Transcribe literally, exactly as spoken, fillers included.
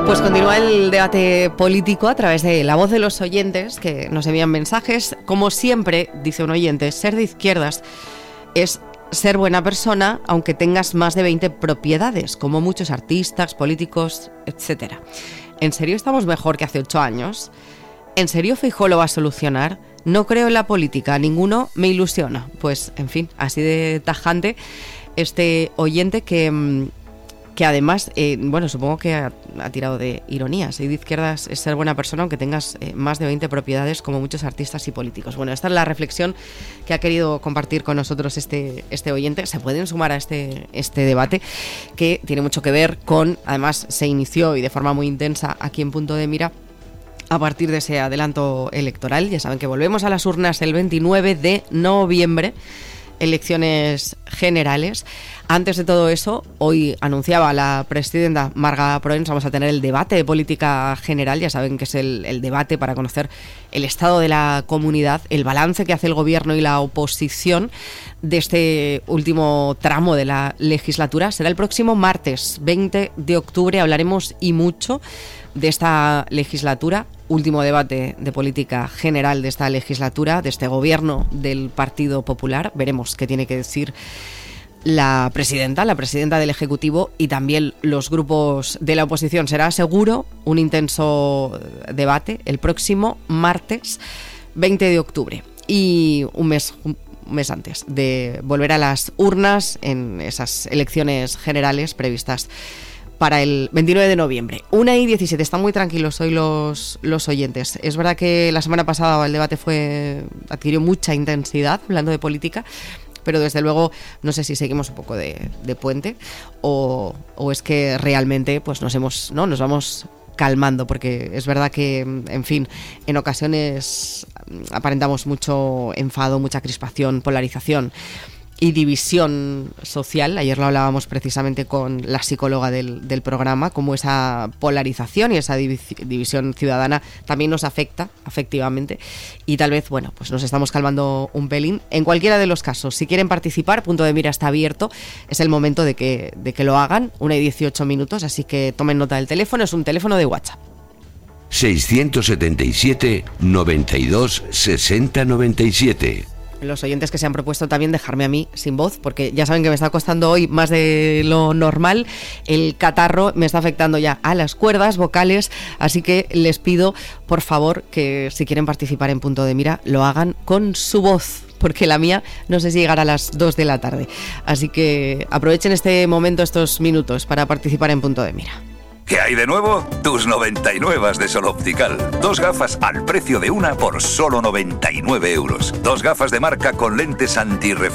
Pues continúa el debate político a través de la voz de los oyentes que nos envían mensajes. Como siempre, dice un oyente, ser de izquierdas es ser buena persona aunque tengas más de veinte propiedades, como muchos artistas, políticos, etcétera. ¿En serio estamos mejor que hace ocho años? ¿En serio Feijóo lo va a solucionar? No creo en la política, ninguno me ilusiona. Pues, en fin, así de tajante este oyente que... que además, eh, bueno, supongo que ha, ha tirado de ironía. Ser de izquierdas es ser buena persona aunque tengas eh, más de veinte propiedades, como muchos artistas y políticos. Bueno, esta es la reflexión que ha querido compartir con nosotros este, este oyente. Se pueden sumar a este, este debate que tiene mucho que ver con, además se inició y de forma muy intensa aquí en Punto de Mira, a partir de ese adelanto electoral. Ya saben que volvemos a las urnas el veintinueve de noviembre, elecciones generales. Antes de todo eso, hoy anunciaba la presidenta Marga Proens, vamos a tener el debate de política general. Ya saben que es el, el debate para conocer el estado de la comunidad, el balance que hace el gobierno y la oposición de este último tramo de la legislatura. Será el próximo martes veinte de octubre, hablaremos y mucho de esta legislatura, último debate de política general de esta legislatura, de este gobierno del Partido Popular. Veremos qué tiene que decir la presidenta, la presidenta del Ejecutivo y también los grupos de la oposición. Será seguro un intenso debate el próximo martes veinte de octubre y un mes, un mes antes de volver a las urnas en esas elecciones generales previstas para el veintinueve de noviembre. una y diecisiete, están muy tranquilos hoy los, los oyentes. Es verdad que la semana pasada el debate fue adquirió mucha intensidad, hablando de política, pero desde luego no sé si seguimos un poco de, de puente o, o es que realmente pues nos hemos, ¿no? nos vamos calmando, porque es verdad que, en fin, en ocasiones aparentamos mucho enfado, mucha crispación, polarización y división social. Ayer lo hablábamos precisamente con la psicóloga del, del programa, cómo esa polarización y esa divis- división ciudadana también nos afecta afectivamente, y tal vez, bueno, pues nos estamos calmando un pelín. En cualquiera de los casos, si quieren participar, Punto de Mira está abierto, es el momento de que, de que lo hagan, una y dieciocho minutos, así que tomen nota del teléfono, es un teléfono de WhatsApp. seiscientos setenta y siete, noventa y dos, sesenta, noventa y siete. Los oyentes que se han propuesto también dejarme a mí sin voz, porque ya saben que me está costando hoy más de lo normal. El catarro me está afectando ya a las cuerdas vocales, así que les pido, por favor, que si quieren participar en Punto de Mira, lo hagan con su voz, porque la mía no sé si llegará a las dos de la tarde. Así que aprovechen este momento, estos minutos, para participar en Punto de Mira. ¿Qué hay de nuevo? Tus noventa y nueve de Sol Optical. Dos gafas al precio de una por solo noventa y nueve euros. Dos gafas de marca con lentes antirreflejantes